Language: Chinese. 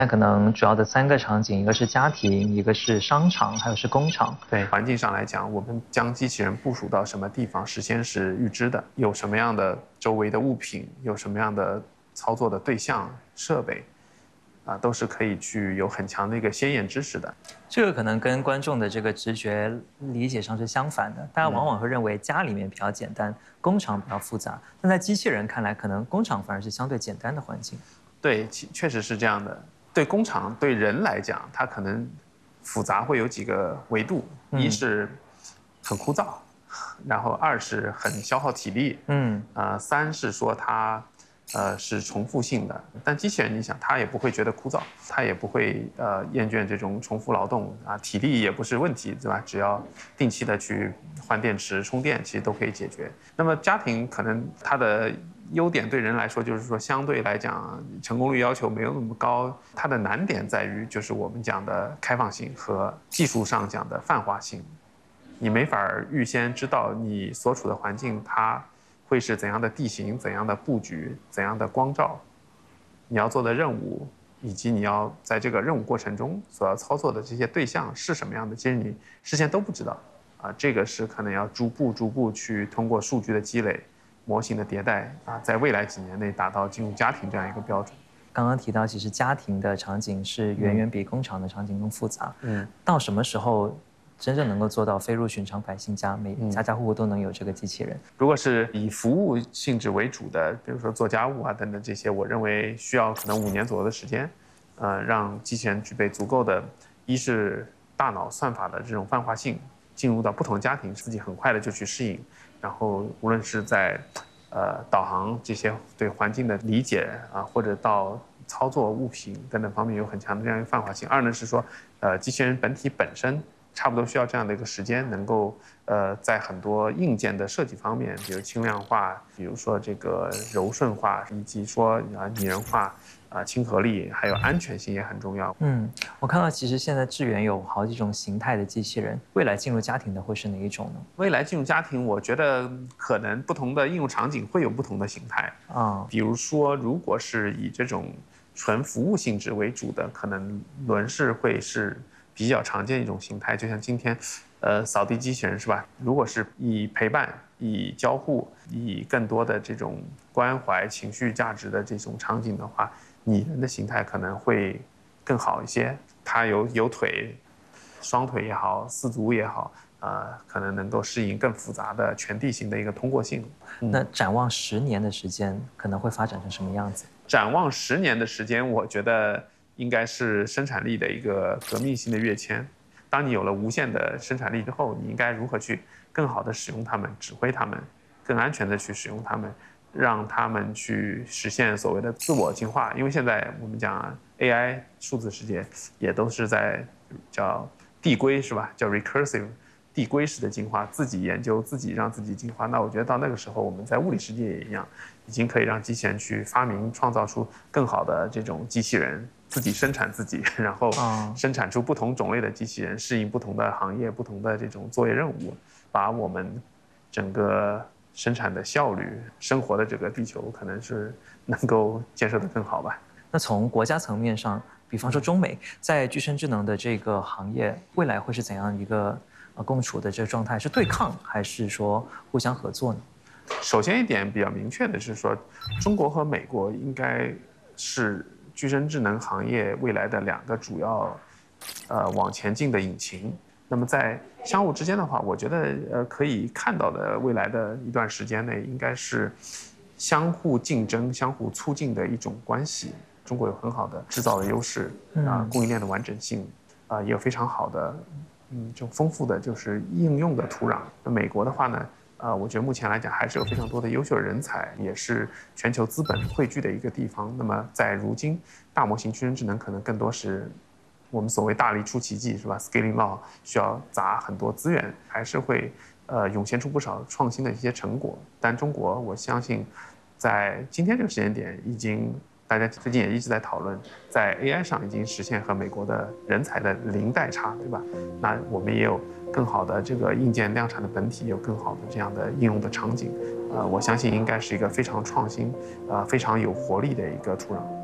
那可能主要的3个场景，一个是家庭，一个是商场，还有是工厂。 对，环境上来讲，我们将机器人部署到什么地方，事先是预知的，有什么样的周围的物品，有什么样的操作的对象、设备，都是可以去有很强的一个先验知识的。 这个可能跟观众的这个直觉理解上是相反的，大家往往会认为家里面比较简单，工厂比较复杂。但在机器人看来，可能工厂反而是相对简单的环境。 对，确实是这样的。对工厂对人来讲，它可能复杂会有几个维度，一是很枯燥，然后2是很消耗体力，3是说它是重复性的。但机器人你想，它也不会觉得枯燥，它也不会厌倦这种重复劳动体力也不是问题，对吧？只要定期的去换电池、充电，其实都可以解决。那么家庭可能它的优点对人来说，就是说相对来讲成功率要求没有那么高，它的难点在于就是我们讲的开放性和技术上讲的泛化性，你没法预先知道你所处的环境它会是怎样的地形、怎样的布局、怎样的光照，你要做的任务以及你要在这个任务过程中所要操作的这些对象是什么样的，其实你事先都不知道这个是可能要逐步去通过数据的积累。模型的迭代在未来几年内达到进入家庭这样一个标准。 刚刚提到，其实家庭的场景是远远比工厂的场景更复杂。到什么时候真正能够做到飞入寻常百姓家，每家家户户都能有这个机器人？ 如果是以服务性质为主的，比如说做家务等等这些，我认为需要可能5年左右的时间，让机器人具备足够的，一是大脑算法的这种泛化性，进入到不同家庭，自己很快的就去适应。然后无论是在导航这些对环境的理解或者到操作物品等等方面有很强的这样一个泛化性。2呢是说机器人本体本身差不多需要这样的一个时间，能够在很多硬件的设计方面，比如轻量化，比如说这个柔顺化，以及说拟人化。亲和力还有安全性也很重要。 我看到其实现在智源有好几种形态的机器人，未来进入家庭的会是哪一种呢？ 未来进入家庭，我觉得可能不同的应用场景会有不同的形态比如说，如果是以这种纯服务性质为主的，可能轮式会是比较常见的一种形态。就像今天，扫地机器人是吧？如果是以陪伴、以交互、以更多的这种关怀、情绪价值的这种场景的话。拟人的形态可能会更好一些，它有腿，双腿也好，4足也好，可能能够适应更复杂的全地形的一个通过性。 那展望10年的时间，可能会发展成什么样子？ 展望10年的时间，我觉得应该是生产力的一个革命性的跃迁。当你有了无限的生产力之后，你应该如何去更好的使用它们，指挥它们，更安全的去使用它们。让他们去实现所谓的自我进化，因为现在我们讲 AI 数字世界也都是在叫递归是吧？叫 recursive 递归式的进化，自己研究自己让自己进化。那我觉得到那个时候，我们在物理世界也一样，已经可以让机器人去发明创造出更好的这种机器人，自己生产自己，然后生产出不同种类的机器人，适应不同的行业、不同的这种作业任务，把我们整个生产的效率、生活的这个地球可能是能够建设得更好吧。 那从国家层面上，比方说中美在具身智能的这个行业，未来会是怎样一个共处的这个状态？是对抗还是说互相合作呢？ 首先一点比较明确的是说，中国和美国应该是具身智能行业未来的2个主要往前进的引擎。那么在相互之间的话，我觉得可以看到的未来的一段时间内，应该是相互竞争、相互促进的一种关系。中国有很好的制造的优势供应链的完整性也有非常好的这种丰富的就是应用的土壤。那美国的话呢，我觉得目前来讲还是有非常多的优秀人才，也是全球资本汇聚的一个地方。那么在如今，大模型具身智能可能更多是我们所谓大力出奇迹是吧 ？Scaling law 需要砸很多资源，还是会涌现出不少创新的一些成果。但中国，我相信，在今天这个时间点，已经大家最近也一直在讨论，在 AI 上已经实现和美国的人才的零代差，对吧？那我们也有更好的这个硬件量产的本体，有更好的这样的应用的场景。我相信应该是一个非常创新、非常有活力的一个土壤。